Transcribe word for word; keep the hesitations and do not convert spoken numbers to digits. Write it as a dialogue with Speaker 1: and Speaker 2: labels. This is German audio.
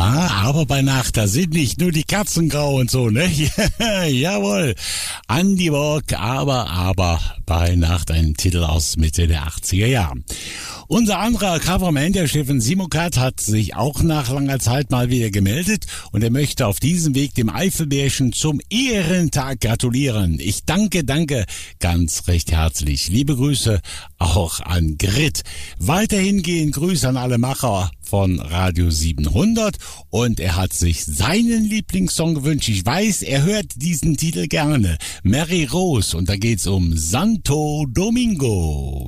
Speaker 1: Ja, aber bei Nacht, da sind nicht nur die Katzen grau und so, ne? Jawohl. Andy Borg, aber, aber bei Nacht ein Titel aus Mitte der achtziger Jahre. Unser anderer Coverman, der Steffen Simokat, hat sich auch nach langer Zeit mal wieder gemeldet und er möchte auf diesem Weg dem Eifelbärchen zum Ehrentag gratulieren. Ich danke, danke ganz recht herzlich. Liebe Grüße auch an Grit. Weiterhin gehen Grüße an alle Macher von Radio siebenhundert und er hat sich seinen Lieblingssong gewünscht. Ich weiß, er hört diesen Titel gerne. Mary Rose und da geht's um Santo Domingo.